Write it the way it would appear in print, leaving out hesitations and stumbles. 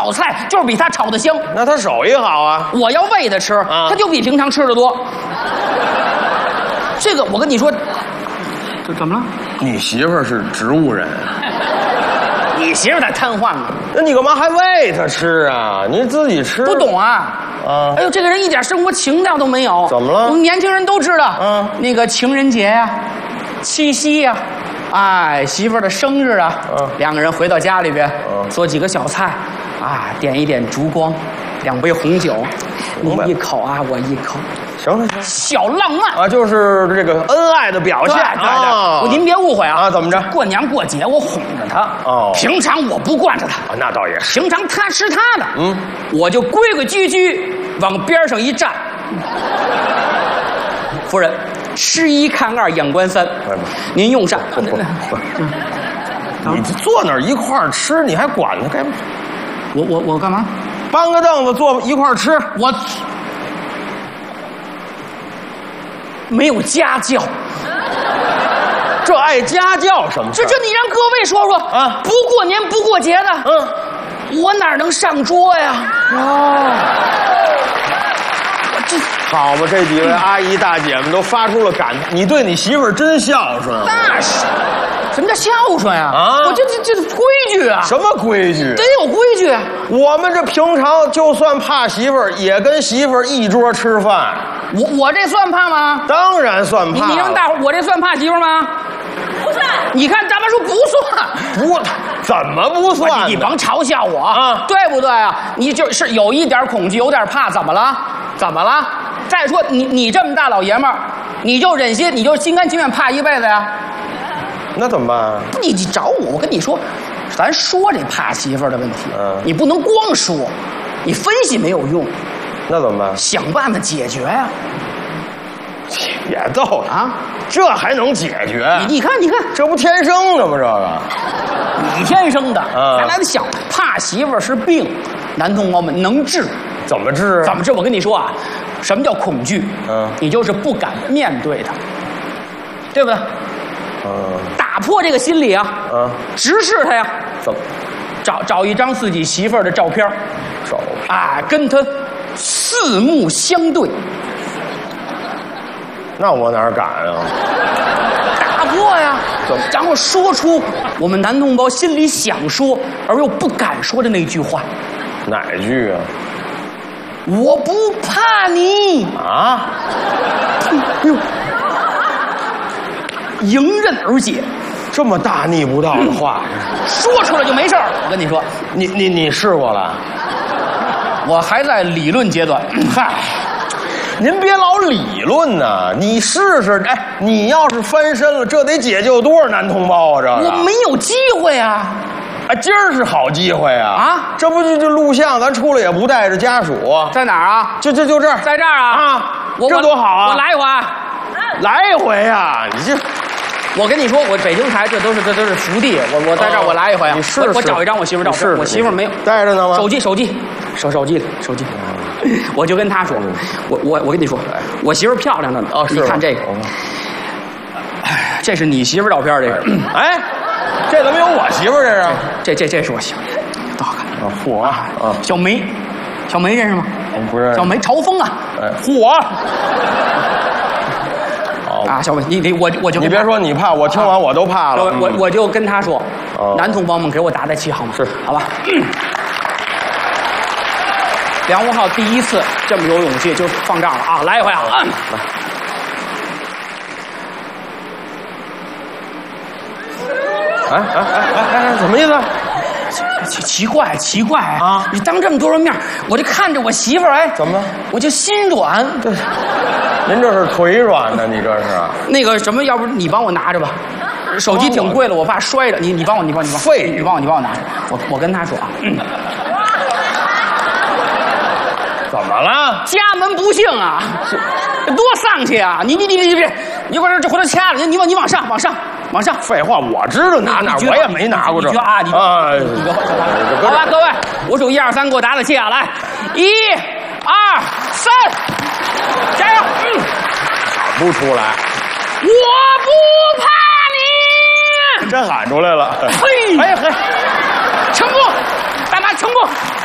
炒菜就是比他炒的香。 那他手艺好啊。 我要喂他吃，他就比平常吃的多。这个我跟你说，这怎么了？ 你媳妇儿是植物人， 你媳妇在瘫痪了。 那你干嘛还喂她吃啊？你自己吃。 不懂啊。哎呦，这个人一点生活情调都没有。 怎么了？ 我们年轻人都知道，那个情人节呀、七夕呀，哎，媳妇儿的生日啊，两个人回到家里边，做几个小菜，啊，点一点烛光，2杯红酒，你一口啊，我一口。 行了， 小浪漫啊，就是这个恩爱的表现啊。 您别误会啊。 怎么着？ 过年过节我哄着他，平常我不惯着他。 那倒也是。 平常他吃他的，我就规规矩矩往边上一站。夫人，吃1看2，眼观3，您用膳。 你坐那儿一块儿吃，你还管他干嘛？ 我干嘛？ 搬个凳子坐一块儿吃。 我没有家教。 这爱家教什么事？ 这你让各位说说啊！不过年不过节的，我哪能上桌呀？ 这好吧，这几位阿姨大姐们都发出了感叹：你对你媳妇儿真孝顺。 那是，什么叫孝顺呀？我这规矩啊！ 什么规矩？ 得有规矩啊！ 我们这平常就算怕媳妇儿，也跟媳妇儿一桌吃饭。 我这算怕吗？ 当然算怕。 你让大伙我这算怕媳妇儿吗？不算。你看咱们说不算。 不，怎么不算？ 你甭嘲笑我啊，对不对啊？你就是有一点恐惧，有点怕，怎么了？怎么了？再说你这么大老爷们儿，你就忍心，你就心甘情愿怕一辈子呀？ 那怎么办啊？ 你找我跟你说，咱说这怕媳妇儿的问题，你不能光说，你分析没有用。 那怎么办？ 想办法解决呀！ 也逗了啊，这还能解决？ 你看， 这不天生的吗？这个， 你天生的，咱来想，怕媳妇儿是病，男同胞们能治， 怎么治？ 怎么治？我跟你说啊，什么叫恐惧？你就是不敢面对它，对不对？打破这个心理啊，直视它呀。 怎么？ 找一张自己媳妇儿的照片，跟她四目相对。 那我哪敢啊？ 打破呀，然后说出我们男同胞心里想说而又不敢说的那句话。 哪句啊？ 我不怕你啊！ 哎呦，迎刃而解， 这么大逆不道的话， 说出来就没事儿。我跟你说， 你试过了？ 我还在理论阶段。嗨。 您别老理论呐，你试试。哎，你要是翻身了，这得解救多少男同胞啊？这我没有机会啊！ 今儿是好机会啊！这不就录像，咱出来也不带着家属。 在哪儿啊？ 就这儿， 在这儿啊！ 这多好啊！ 我来一回， 来一回呀！你这， 我跟你说，我北京台这都是福地。我在这儿，我来一回啊！ 你试试， 我找一张我媳妇照片。我媳妇没有带着呢吗？ 手机，手机。我就跟他说，我跟你说，我媳妇漂亮着呢。你看这个，这是你媳妇照片，这个。 哎，这怎么有我媳妇这是？ 这是我媳妇，多好看！ 嚯啊！ 小梅认识吗？ 不认识。 小梅朝风啊！ 嚯！ 啊，小梅，我就你别说你怕，我听完我都怕了。 我就跟他说，男同胞们给我打气好吗？ 是， 好吧。梁文浩第一次这么有勇气，就放这儿了啊！来一回啊！ 什么意思？ 奇怪啊！你当这么多人面，我就看着我媳妇儿， 怎么了？ 我就心软。 对，您这是腿软呢？你这是？ 那个什么，要不你帮我拿着吧？手机挺贵的，我怕摔着。你帮我。 废， 你帮我拿着。我跟他说啊。 怎么了？ 家门不幸啊，多丧气啊！你别把这回头掐了，你往上。 废话，我知道拿哪，我也没拿过这。 你啊，好吧，各位，我数1、2、3，给我打气啊！来，1、2、3，加油！ 喊不出来。 我不怕你， 真喊出来了。 嘿，成功，大妈成功。